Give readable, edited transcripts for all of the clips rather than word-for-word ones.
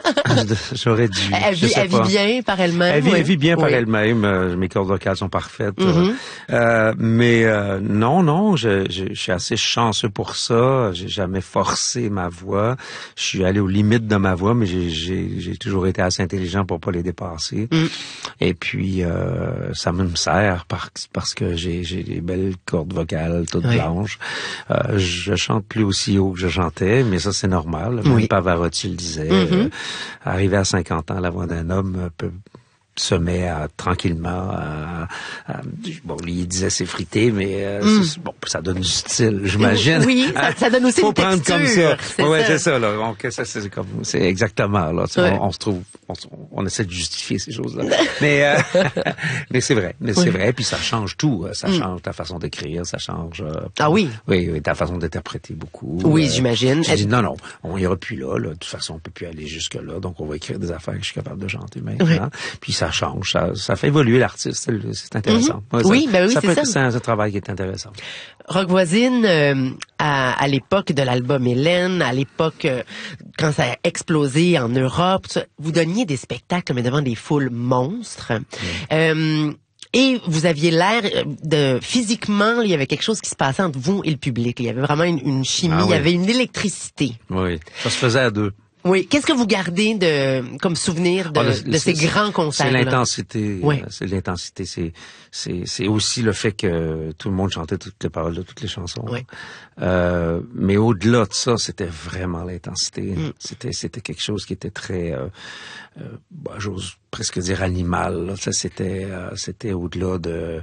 J'aurais dû. Elle vit bien par elle-même. Elle vit bien par elle-même. Mes cordes vocales sont parfaites. Mais non, je suis assez chanceux pour ça. J'ai jamais forcé ma voix. Je suis allé aux limites de ma voix, mais j'ai toujours été assez intelligent pour pas les dépasser. Et puis ça me sert parce que j'ai des belles cordes vocales toutes blanches. Je chante plus aussi haut que je chantais, mais ça c'est normal. Même Pavarotti le disait. Arrivé à 50 ans, la voix d'un homme se met tranquillement bon, lui, il disait s'effriter, mais bon, ça donne du style, j'imagine. Oui, ça donne aussi une texture. Faut prendre comme ça. C'est ça, là. Donc, ça, c'est exactement, là. On se trouve, on essaie de justifier ces choses-là. Mais c'est vrai. C'est vrai. Puis ça change tout. Ça change ta façon d'écrire, ça change. Oui, ta façon d'interpréter beaucoup. Oui, j'imagine. Je dis non, on ira plus là. De toute façon, on peut plus aller jusque-là. Donc, on va écrire des affaires que je suis capable de chanter maintenant. Puis ça change, ça fait évoluer l'artiste, c'est intéressant. C'est ça. C'est un travail qui est intéressant. Rock Voisine, à l'époque de l'album Hélène, à l'époque quand ça a explosé en Europe, vous donniez des spectacles mais devant des foules monstres. Et vous aviez l'air de physiquement, il y avait quelque chose qui se passait entre vous et le public. Il y avait vraiment une chimie, il y avait une électricité. Oui, ça se faisait à deux. Oui. Qu'est-ce que vous gardez comme souvenir de ces grands concerts? C'est l'intensité. C'est l'intensité. C'est aussi le fait que tout le monde chantait toutes les paroles de toutes les chansons. Mais au-delà de ça, c'était vraiment l'intensité. C'était quelque chose qui était très, j'ose presque dire animal. Là. Ça, c'était au-delà de.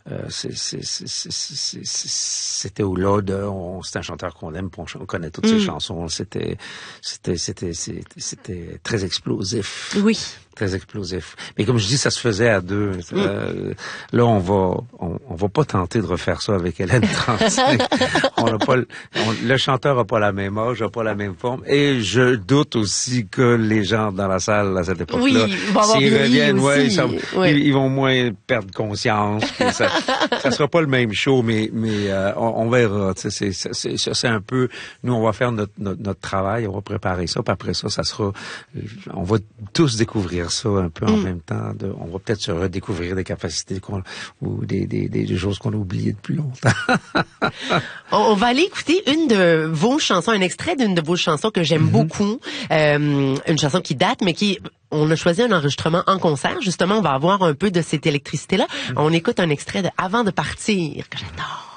C'était au-delà de. C'est un chanteur qu'on aime, on connaît toutes ses chansons. C'était très explosif. Oui. Très explosif. Mais comme je dis, ça se faisait à deux. Là, on va pas tenter de refaire ça avec Hélène 35. Le chanteur a pas la même âge, a pas la même forme. Et je doute aussi que les gens dans la salle à cette époque-là, s'ils reviennent, ils vont moins perdre conscience. Ça sera pas le même show, mais on verra. C'est un peu, nous, on va faire notre travail, on va préparer ça, puis après ça sera, on va tous découvrir ça un peu en même temps. On va peut-être se redécouvrir des capacités ou des choses qu'on a oubliées depuis longtemps. On va aller écouter une de vos chansons, un extrait d'une de vos chansons que j'aime beaucoup. Une chanson qui date, mais on a choisi un enregistrement en concert. Justement, on va avoir un peu de cette électricité-là. On écoute un extrait de Avant de partir, que j'adore.